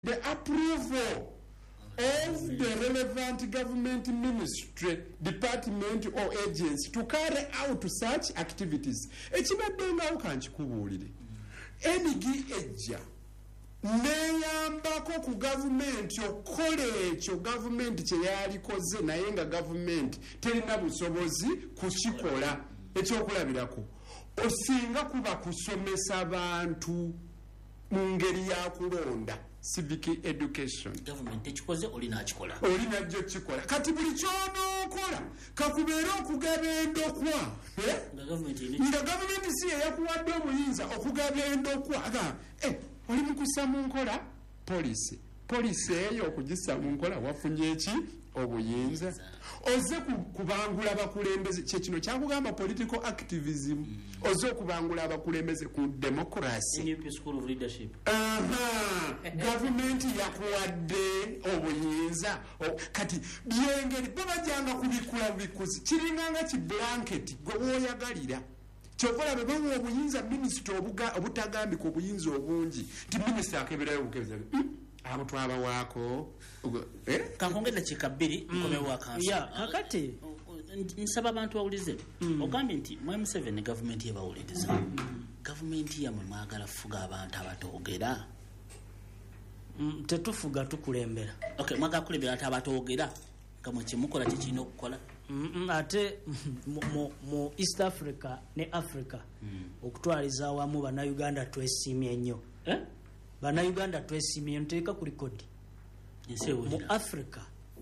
the approval of the relevant government ministry, department or agency to carry out such activities. Ekibadenga ukanchikubuulire. Enigi ejja neyambako ku government okukola ekyo government kye yalikoze naye nga government terina busobozi kukikola ekyokulabirako osinga kuba kusomesa abantu mu ngeri ya kulonda civic education. Government ekikoze olina akikola jjo kikola kati buli kyonookola kakubeera okugaba endokwa nga government si yakuwadde omuyinza okugaba endokwa oli mukussa mu nkola poliisi eyo okugissa mu nkola wafunye eki obuyinza oze kubangula abakulembeze kyekino kyakugamba political activism oze okubangula abakulembeze ku democracy gavumenti yakuwadde obuyinza kati byengeri babajanga kubikula bikuzi kiringanga ki blanket gwe woyagalira kyokola bwe bawa obuyinza minisita obutagambika obuyinza obungi ti minisita akeberayo obukebeza abo twabawaako kankongera kikabiri nkomewa kansa kakati nsaba abantu bawulize ogambye nti M7 gavumenti yebawuliriza gavumenti yamwe mwagala fuga abantu abatoogera tetufuga tukulembera mwagala kulembera ati abatoogera nga mwekimukola tekirina okukola ate mu East Africa ne Africa okutwaliza awamu bannayuganda twesimye nnyo bannayuganda twesimye nteeka ku likodi mu Africa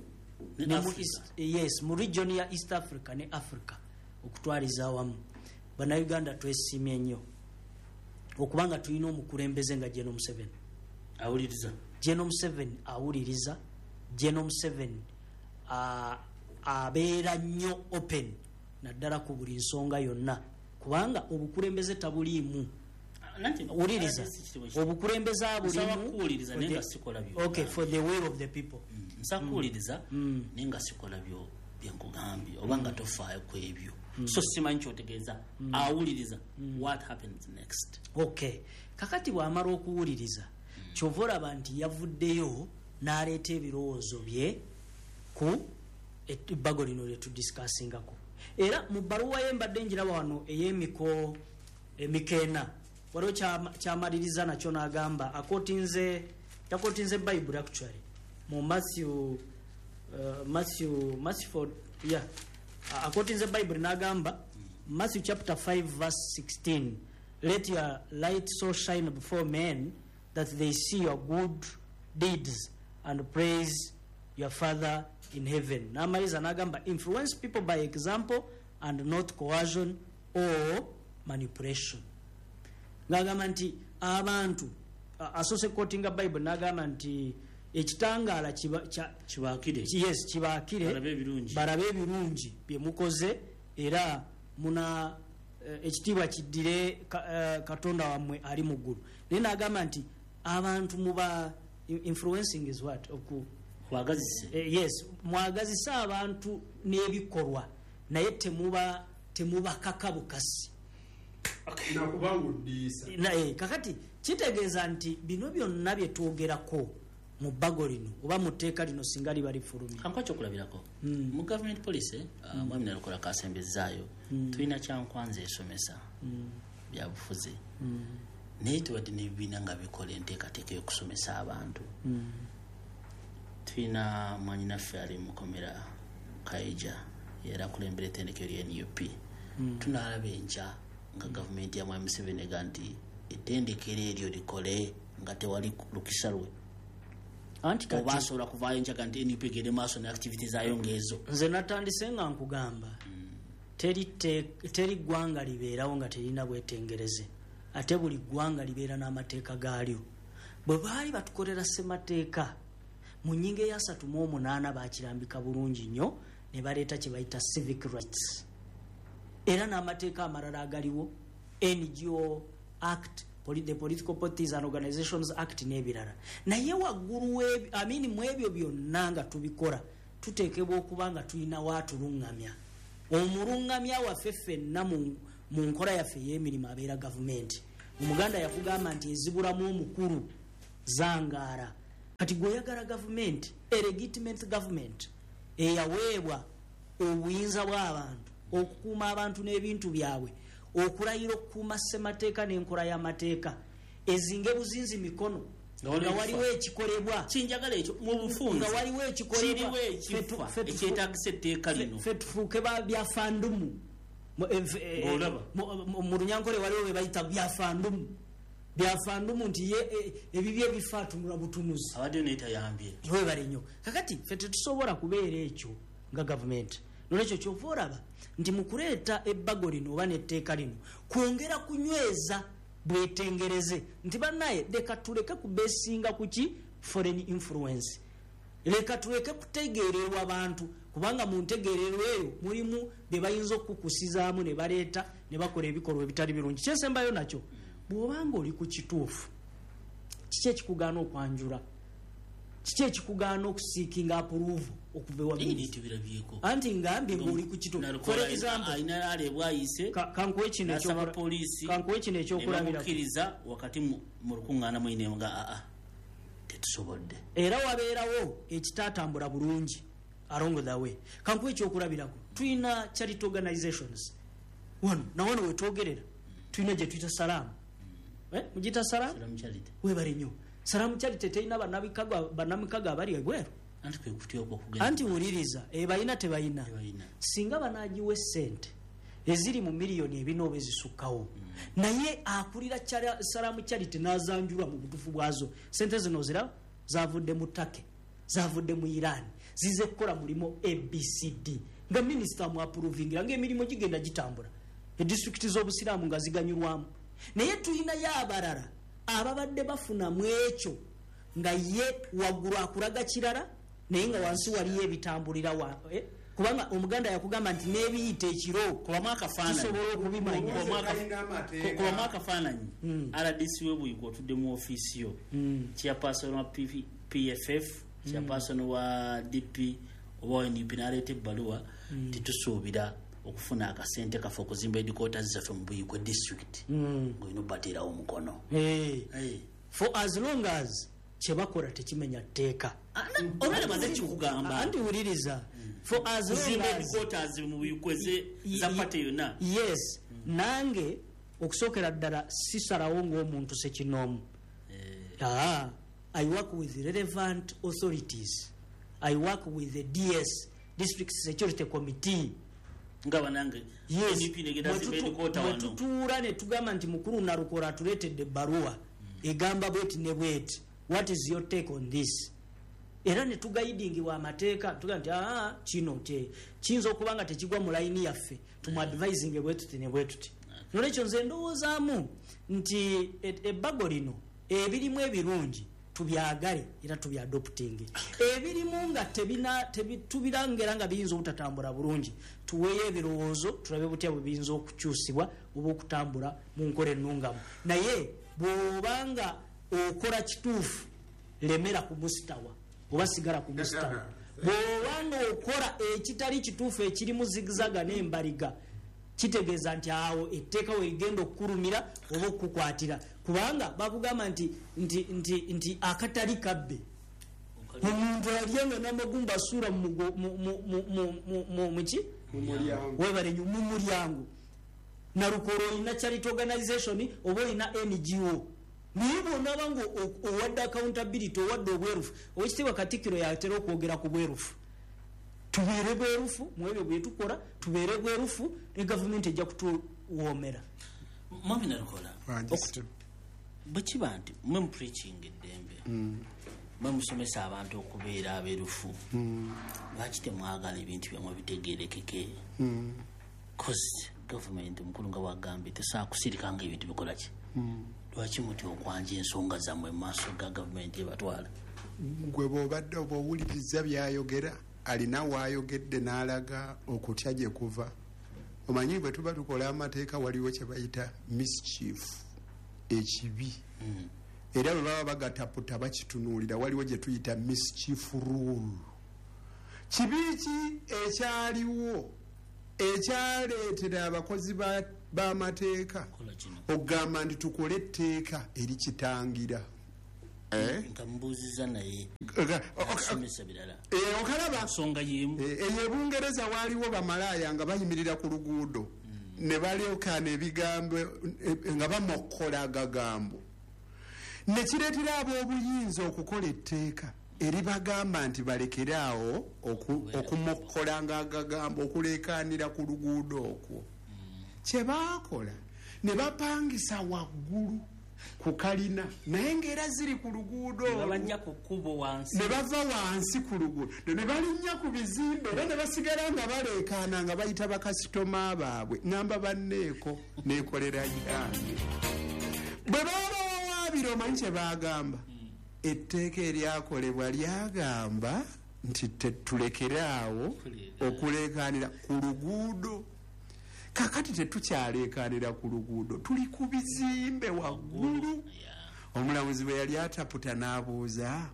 mu region ya East Africa ne Africa okutwaliza awamu bannayuganda twesimye nnyo okubanga tulina omukulembeze nga General Museveni awuliriza General Museveni abeera nnyo open naddala ku buli nsonga yonna kubanga obukulembeze tabuliimu uliriza obukulembeze abulimu for the will of the people nsakuwuliriza nenga sikola byenkugambye obanga tofaayo ku ebyo so simanyi kyotegeeza awuliriza what happens next. Kakati bw'amala okuwuliriza kyova olaba nti yavuddeyo n'aleeta ebirowoozo bye ku ebbago lino lye tudiscussingako era mu bbaluwa ye mbadde njiraba wano ey'emiko emikeena waliwo kyamaliriza nakyo n'agamba yakotinze Bible actually mu akotinze Bible n'agamba Matthew chapter 5 verse 16 let your light so shine before men that they see your good deeds and praise your Father in heaven. Namaliza nagamba influence people by example and not coercion or manipulation. Nagamba nti abantu asose quoting a Bible nagamba nti ekitangala kibakire barabe ebirungi bye mukoze era muna ekitiibwa kiddire Katonda wammwe ali mu ggulu. Naye nagamba nti abantu muba influencing is what mwagazisa abantu n'ebikolwa naye temuba kakabukasi kakati kitegeeza nti bino byonna bye twogerako mu bbago lino oba mu tteeka lino singa liba lifulumye kanko kyokulabirako mu government policy mwami nalukola kasembezaayo tulina kyankwanza esomesa byabufuzi naye tuwadde n'ebibiina nga bikola enteekateeka y'okusomesa abantu tulina mwanyinaffe ali mukomera Kaija era akulembera ettendekero lya NUP tunaalaba enkya nga gavumenti ya Mwami Museveni ega nti ettendekero eryo likole nga tewali lukisa lwe oba asobola kuvaayo enkyaga nti NUP egende maaso ne activity zaayo ng'ezo. Nze natandise nga nkugamba teri ggwanga libeerawo nga terina bwetengereze ate buli ggwanga libeera n'amateeka gaalyo. Bwe baali batukolera ssemateeka mu nnyingo eya 38 bakirambika bulungi nnyo ne baleeta kye bayita civic rights era n'amateeka amalala agaliwo NGO Act, the Political Parties and Organizations Act n'ebirala. Naye waggulu mu ebyo byonna nga tubikola tuteekebwa okuba nga tulina waatuluŋŋamya. Omuluŋŋamya waffe ffenna mu nkola yaffe ey'emirimu abeera gavumenti. Omuganda yakugamba nti ezibulamu omukulu zangaara kati goyagala government a legitimate government eyaweebwa obuyinza bw'abantu okukuuma abantu n'ebintu byabwe okulayira okukuuma ssemateeka n'enkola y'amateeka ezinge buzinzi mikono nga waliwo ekikolebwa kinjagala ekyo mu bufunze nga waliwo ekikolebwa ekyetagisa etteeka lino fe tufuuke ba byafandumu mu Runyankole waliwo we bayita byafandumu nti ebibye ebifatunula butunuzi abadde neetayambye webale nnyo kakati fe tetusobola kubeera ekyo nga gavumenti nolwekyo kyova olaba nti mu kuleeta ebbago lino oba n'etteeka lino kwongera kunyweza bwetengereze nti bannaye leka tuleke kubesinga kuki foreign influence leka tuleke kutegeererwa abantu kubanga mu ntegeererwa eyo mulimu bye bayinza okukusizaamu ne baleeta ne bakola ebikolwa ebitali birungi kyesembayo nakyo bw'obanga oli ku kituufu kiki ekikugaana okwanjula kiki ekikugaana okusiikinga approve okuva ewa anti ngambye ng'oli ku kituufu for example kankuwe kino ekyokulabirakkiriza wakati mu lukuŋŋaana mwine nga tetusobodde era wabeerawo ekitatambula bulungi along the way kankuwe ekyokulabirako tulina charity organizations wano nawano wetwogerera tulina gye tuyita salaamu mugita salaamu webale nnyo salaamu charity terina bannamikago abali ebweru anti wuliriza balina tebalina singa banaagiwa essente eziri mu miliyoni 4 oba ezisukkawo naye akulira salaamu charity n'azanjulwa mu butuufu bwazo sente zino ziraba zavudde mu Turkey zavudde mu Iran zize kukola mulimo ABCD nga minisita mwapuruvingira ng'emirimu gigenda gitambula edistrikiti z'obusiraamu nga ziganyulwamu naye tulinayo abalala ababadde bafuna mu ekyo nga ye waggulu akulaga kirala naye nga wansi waliyo ebitambulira kubanga omuganda yakugamba nti n'ebiyita ekiro kisobola okubimanyakubamu akafaananyi RDC webuyiko otudde mu ofiisi yo chairperson wa PFF chairperson wa DP oba NUP n'aleeta ebbaluwa titusuubira okufuna akasente kafe okuzimba edikota zaffe mu Buyikwe district ng'olina obbateerawo omukono for as long as kyebakola tekimenya tteeka obeera maze kikugamba anti wuliriza for as long as mu Buyikwe za pate yonna yes nange okusookera ddala sisalawo ng'omuntu sekinoomu I work with relevant authorities. I work with the DS, District Security Committee. Yes. Tutuura ne tugamba nti mukulu Nalukola atuleetedde ebbaluwa egamba bweti ne bweti. What is your take on this? Era ne tugayidingibwa amateeka tugamba nti kino kiyinza okuba nga tekigwa mu layini yaffe tumuadvising bwetuti ne bwetuti. Nolwekyo nze ndowoozaamu nti ebbago lino ebirimu ebirungi tubyagale era tubyadopting ebirimu nga tubirangera nga biyinza obutatambula bulungi tuweeyo ebirowoozo tulabe butya bwe biyinza okukyusibwa oba okutambula mu nkola ennungamu naye bw'obanga okola kituufu lemera ku musitawa oba sigala ku musitawa bw'obanga okola ekitali kituufu ekirimu zigizaga n'embaliga kitegeeza nti awo etteeka we ligenda okukulumira oba okukwatira kubanga bakugamba nti akatali kabbe omuntu alyanga n'amagumba asuula muki webale nyo mu mulyango Nalukola olina charity organization oba olina NGO naye bw'onaaba nga owadde accountability owadde obwerufu owekitiibwa Katikkiro yatera okwogera ku bwerufu tubeere bwerufu mu ebyo bye tukola tubeere bwerufu ne gavumenti ejja kutuwoomera Mwami Nalukola bwe kiba nti mwe mu preaching eddembe mwe musomesa abantu okubeera abeerufu lwaki temwagala ebintu byamwe bitegeerekeke kozi gavumenti omukulu nga wagambye tesaakusirika nga ebintu bikola ki lwaki muti okwanja ensonga zammwe mu maaso ga gavumenti ebatwala gwe bw'obadde oba owuliriza byayogera alina waayogedde n'alaga okutya gye kuva omanyi bwe tuba tukola amateeka waliwo kye bayita mischief ekibi era bwe baba bagataputa bakitunuulira waliwo gye tuyita mischief rule kibi ki ekyaliwo ekyaleetera abakozi b'amateeka okugamba nti tukole etteeka erikitangira nkambuuziza naye asomesa birala okalaba nsonga yemu eyo Bungereza waaliwo bamalaaya nga bayimirira ku luguudo ne balyokaana ebigambo nga bamokola agagambo ne kireetera ab'obuyinza okukola etteeka eribagamba nti balekeraawo okumokolanga agagambo okuleekaanira ku luguudo okwo kye baakola ne bapangisa waggulu ku kalina naye ng'era ziri ku luguudo ne bava wansi ku luguudo ne balinnya ku bizimbe era ne basigala nga baleekaana nga bayita bakasitoma baabwe ngamba banneeko neekolera yange bwe baba wawaabira omanyi kye baagamba etteeka eryakolebwa lyagamba nti tetulekeraawo okuleekaanira ku luguudo kakati tetukyaleekaanira ku luguudo tuli ku bizimbe waggulu omulamuzi bwe yali ataputa n'abuuza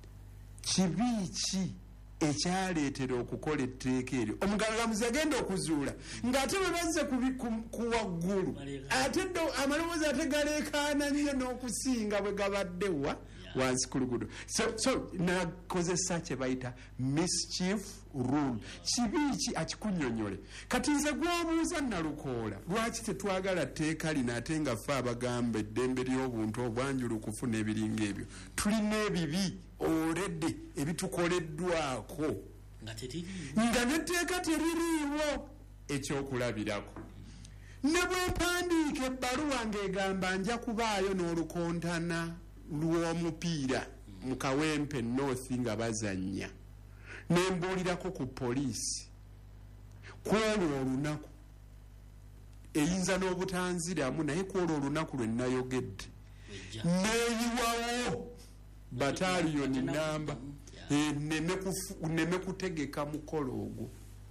kibiiki ekyaleetera okukola etteeka eryo omulamuzi agenda okuzuula ng'ate bwe bazze ku waggulu ate amaloboozi ate galeekaana nnyo n'okusinga bwe gabadde wansi ku luguudo so nakozesa kye bayita mischief rule kibiiki akikunnyonnyole kati nze gwobuuza nalukoola lwaki tetwagala tteeka lino ate nga ffe abagamba eddembe ly'obuntu obwanjulukufu n'ebiringa ebyo tulina ebibi olredde ebitukoleddwako nga netteeka teririiwo ekyokulabirako ne bwe mpandiika ebbaluwa ng'egamba nja kubaayo n'olukontana lw'omupiira mu Kawempe North nga bazannya nembuulirako ku poliisi kwolwo olunaku eyinza n'obutanziramu naye kwolwo olunaku lwe nayogedde neeyiwawo bataliyoni namba neme kutegeka mukolo ogwo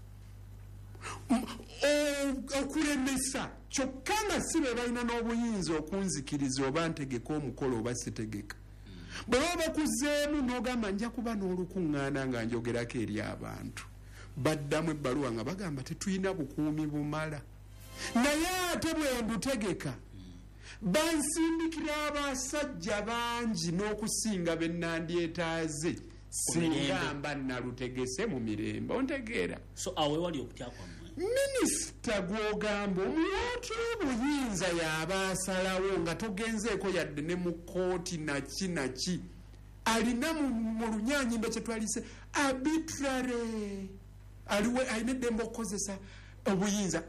okulemesa kyokka nga si be balina n'obuyinza okunzikiriza oba ntegeka omukolo oba sitegeka bwe baba bakuzeemu n'ogamba nja kuba n'olukuŋŋaana nga njogerako eri abantu baddamu ebbaluwa nga bagamba tetulina bukuumi bumala naye ate bwe ndutegeka bansindikira abasajja bangi n'okusinga be nnandyetaaze singa mba nalutegese mu mirembe ontegeera so awe wali okutya kwammwe minisita gw'ogamba omuntu obuyinza y'aba asalawo nga togenzeeko yadde ne mu kooti naki alina mu lunyanyimbe kye twalise arbitrary alina eddembe okukozesa obuyinza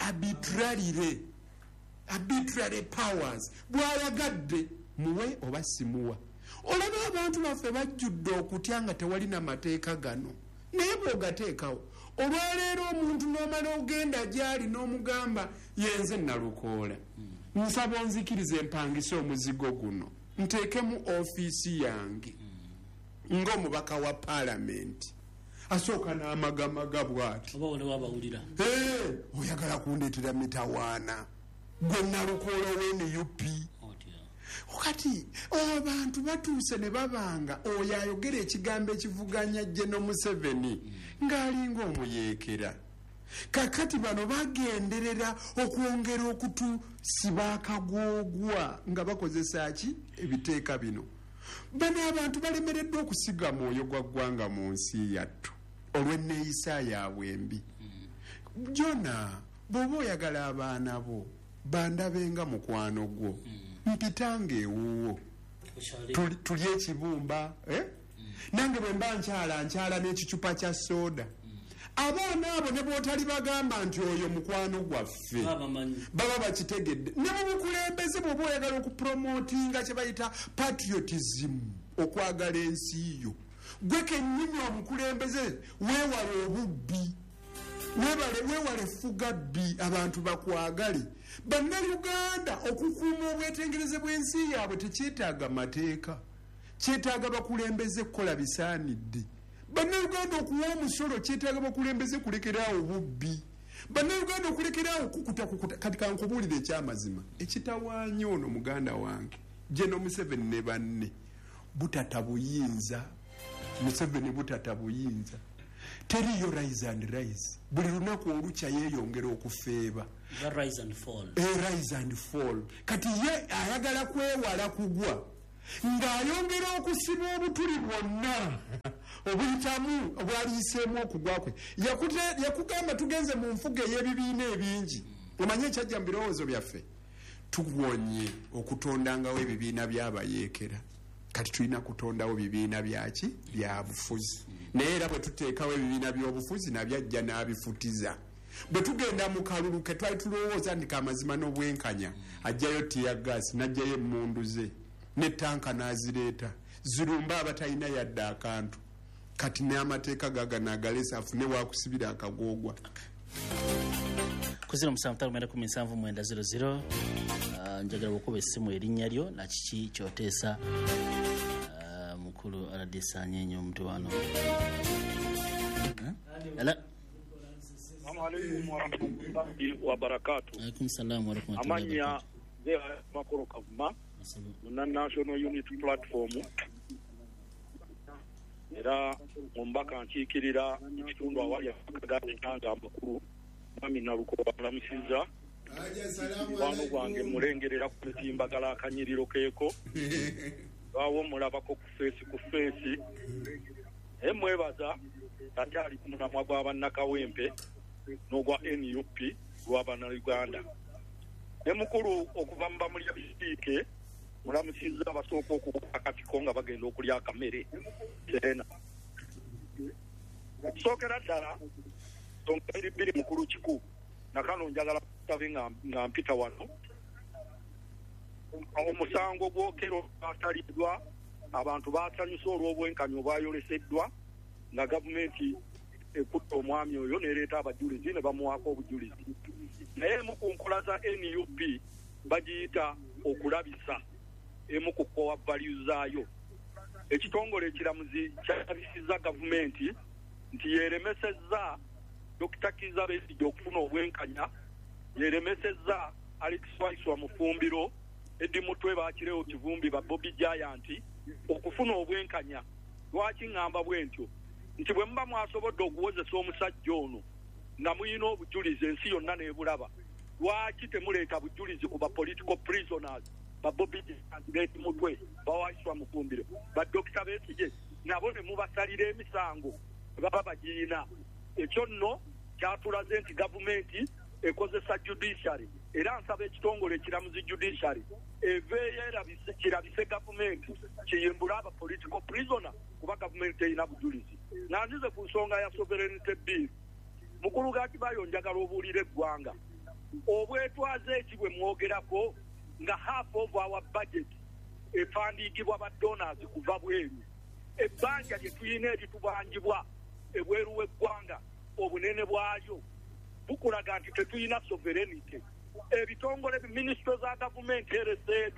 arbitrary powers bw'ayagadde muwe oba simuwa olaba abantu baffe bajjudde okutya nga tewali na mateeka gano naye bw'ogateekawo olwaleero omuntu n'omala ogenda gy'ali n'omugamba yenze nalukoola nsaba onzikiriza empangisa omuzigo guno nteekemu ofiisi yange ng'omubaka wa paalamenti asooka n'amagamaga bw'ati oyagala kundeetera mitawaana gwe nalukoola w'NUP kati abantu batuuse ne babanga oyo ayogera ekigambo ekivuganya General Museveni ng'alinga omuyeekera kakati bano bagenderera okwongera okutusiba akagwogwa nga bakozesa ki ebiteeka bino bano abantu balemereddwa okusiga mwoyo gwa ggwanga mu nsi yattu olw'enneeyisa yaabwe embi jona bw'oba oyagala abaana bo bandabenga mukwano gwo mpitanga ewuwo tuli ekibumba nange bwe mba nkyala n'ekicupa kya soda abaana abo ne bwotali bagamba nti oyo mukwano gwaffe baba bakitegedde ne mu bukulembeze bw'oba oyagala okupromotinga kye bayita patriotism okwagala ensi yo gwe kennyini omukulembeze weewale obubbi weewale fuga bbi abantu bakwagale bannayuganda okukuuma obwetengereze bw'ensi yaabwe tekyetaaga mateeka kyetaaga bakulembeze kukola bisaanidde bannayuganda okuwa omusolo kyetaaga bakulembeze kulekeraawo obubbi bannayuganda okulekeraawo kukuta kati kankubuulira ekyamazima ekitawaanye ono muganda wange General Museveni ne banne butata buyinza Museveni butata buyinza teriyo rise and rise buli lunaku olukya yeeyongera okufeeba rise and fall rise and fall kati ye ayagala kwewala kugwa ng'ayongera okusiba obutuli bwonna obuyitamu obwaliiseemu okugwa kwe. Yakugamba tugenze mu nfuga ey'ebibiina ebingi. Omanye ekyajja mu birowoozo byaffe, tuwonye okutondangawo ebibiina by'abayeekera, kati tulina kutondawo bibiina byaki bya bufuzi. Naye era bwe tuteekawo ebibiina by'obufuzi nabyajja n'abifutiza. Bwe tugenda mu kalulu ke twali tulowooza nti kamazima n'obwenkanya, ajjayo tiyagasi n'ajjayo emmundu ze n'ettanka n'azireeta zirumba abatalina yadde akantu. Kati n'amateeka gaga n'agalesa afune waakusibira akagoogwa. Kuzira musanvu mwenda 17 njagala okuba essimu erinnya lyo na kiki kyoteesa mukulu aladisanya ennyo omuntu wano. Assalamu alaikum warahmatullahi wabarakatuh. Alaikum salam warahmatullahi Amanya makoro kavuma na National Unity Platform era ombaka nkiikirira ekitundu awali akaganda amakulu mami naluko balamusiza wano gwange mulengerera ku timbagala akanyiriro keeko bawo mulabako ku face emwebaza takyali ku munamwa gw'abannakawempe n'ogwa NUP lw'abannayuganda emukulu okuva mu bamulya bisiike mulamusiza abasooka okubuka akatiko nga bagenda okulya akamere serena sookera ddala nsonga bbiri mukulu kiku nakano njagala kutabe nga mpita wano omusango gwokero bataliddwa abantu basanyusa olw'obwenkanya obwayoleseddwa nga gavumenti ekutta omwami oyo nereeta abajulizi ne bamuwaako obujulizi naye emu ku nkola za NUP bagiyita okulabisa emu ku core values zaayo. Ekitongole ekiramuzi kyabisizza gavumenti nti yeremesezza Dr. Kizza Besigye okufuna obwenkanya, yeremesezza Alex Waiswa Mufumbiro, Eddie Mutwe Bakirewo Kivumbi ba Bobby Giant okufuna obwenkanya. Lwaki ngamba bwentyo nti bwe muba mwasobodde okuwozesa omusajja ono nga muyina obujulizi ensi yonna n'ebulaba, lwaki temuleeta bujulizi ku ba political prisoners ba Bobby Giant Mutwe ba Waiswa Mufumbiro ba Dr. Besigye nabo ne mubasalira emisango baba bagiina? Ekyo nno kyatulaze nti gavumenti ekozesa judiciary era nsaba ekitongole ekiramuzi judiciary eveeyo kirabise gavumenti kiyimbula aba political prisoner kuba gavumenti erina bujulizi. Nanzize ku nsonga ya sovereignty bill, mukulu Gakibayo njagala obuulire eggwanga obwetwaze eki bwe mwogerako nga half of our budget efandiikibwa ba donors kuva bweru, ebbanja lye tuyina eritubanjibwa ebweru w'eggwanga obunene bwayo bukulaga nti tetuyina sovereignty. Ebitongole ministro za gavumenti ereseedu